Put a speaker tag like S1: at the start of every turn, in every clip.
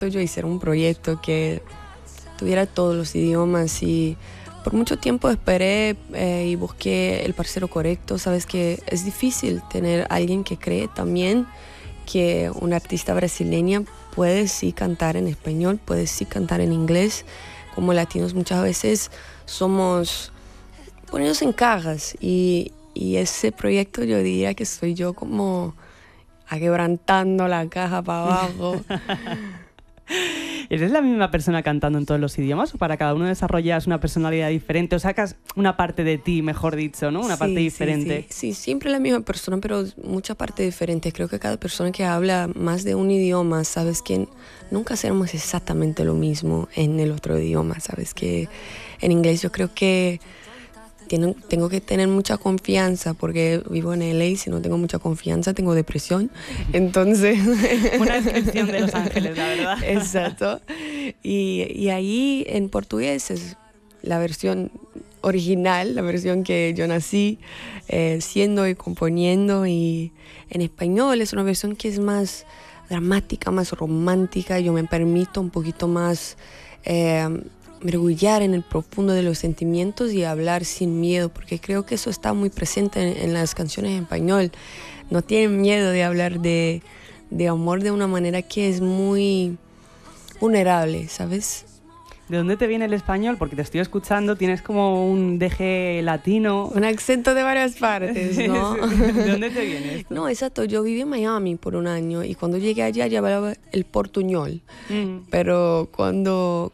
S1: Yo hice un proyecto que tuviera todos los idiomas y por mucho tiempo esperé y busqué el parcero correcto. Sabes que es difícil tener alguien que cree también que una artista brasileña puede sí cantar en español, puede sí cantar en inglés. Como latinos muchas veces somos ponidos en cajas y ese proyecto yo diría que soy yo como aquebrantando la caja para abajo.
S2: ¿Eres la misma persona cantando en todos los idiomas o para cada uno desarrollas una personalidad diferente o sacas una parte de ti, mejor dicho, ¿no? Una parte diferente.
S1: Sí, siempre la misma persona, pero mucha parte diferente. Creo que cada persona que habla más de un idioma, sabes que nunca hacemos exactamente lo mismo en el otro idioma. Sabes que en inglés yo creo que tengo que tener mucha confianza porque vivo en LA y si no tengo mucha confianza tengo depresión. Entonces...
S2: Una descripción de Los Ángeles, la verdad.
S1: Exacto. Y ahí en portugués es la versión original, la versión que yo nací siendo y componiendo, y en español es una versión que es más dramática, más romántica. Yo me permito un poquito más... mergullar en el profundo de los sentimientos y hablar sin miedo, porque creo que eso está muy presente en las canciones en español. No tienen miedo de hablar de amor de una manera que es muy vulnerable, ¿sabes?
S2: ¿De dónde te viene el español? Porque te estoy escuchando, tienes como un deje latino.
S1: Un acento de varias partes, ¿no?
S2: ¿De dónde te viene esto?
S1: No, exacto. Yo viví en Miami por un año y cuando llegué allá ya hablaba el portuñol. Pero cuando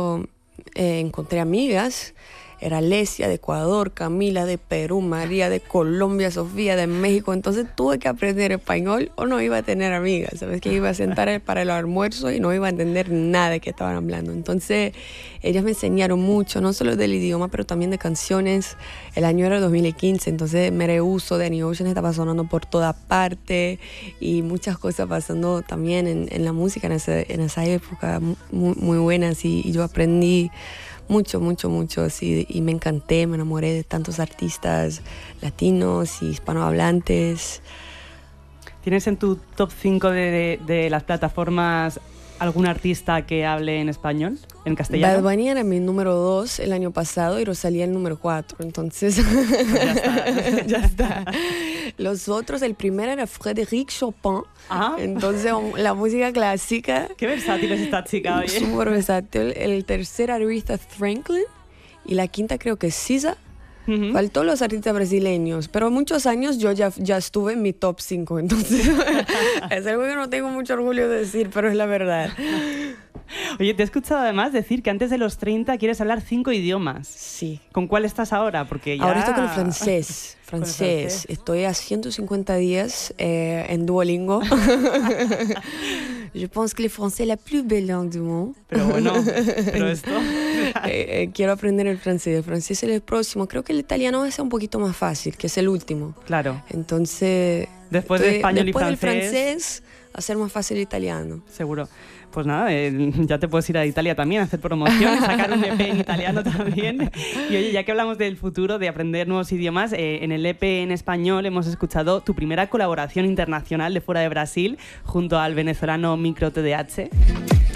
S1: encontré amigas, era Lesia de Ecuador, Camila de Perú, María de Colombia, Sofía de México. Entonces tuve que aprender español o no iba a tener amigas. Sabes que iba a sentar para el almuerzo y no iba a entender nada de qué estaban hablando. Entonces ellas me enseñaron mucho, no solo del idioma, pero también de canciones. El año era 2015, entonces Me Rehuso de Danny Ocean estaba sonando por toda parte y muchas cosas pasando también en la música en esa época muy buenas, y yo aprendí mucho, así, y me encanté, me enamoré de tantos artistas latinos y hispanohablantes.
S2: ¿Tienes en tu top 5 de las plataformas algún artista que hable en español, en castellano?
S1: Bad Bunny era mi número 2 el año pasado y Rosalía el número 4, entonces ya está. Los otros, el primero era Frédéric Chopin. Entonces la música clásica.
S2: Qué versátil es esta chica, oye.
S1: Súper versátil. El tercer, Aretha Franklin, y la quinta creo que es SZA. Faltó los artistas brasileños, pero muchos años yo ya estuve en mi top 5, entonces es algo que no tengo mucho orgullo de decir, pero es la verdad.
S2: Oye, te he escuchado además decir que antes de los 30 quieres hablar 5 idiomas.
S1: Sí.
S2: ¿Con cuál estás ahora? Porque ya...
S1: Ahora estoy con el francés. Estoy a 150 días en Duolingo. Je pense que le français es la plus belle langue du monde.
S2: Pero bueno, esto...
S1: quiero aprender el francés. El francés es el próximo. Creo que el italiano va a ser un poquito más fácil, que es el último.
S2: Claro.
S1: Entonces...
S2: Después de español y francés...
S1: Después del francés, hacer más fácil el italiano.
S2: Seguro. Pues nada, ya te puedes ir a Italia también a hacer promoción, sacar un EP en italiano también. Y oye, ya que hablamos del futuro, de aprender nuevos idiomas, en el EP en español hemos escuchado tu primera colaboración internacional de fuera de Brasil junto al venezolano Micro TDH.